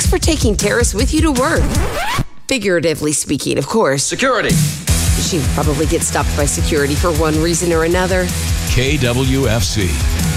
Thanks for taking Terrace with you to work. Figuratively speaking, of course. Security. She probably gets stopped by security for one reason or another. KWFC.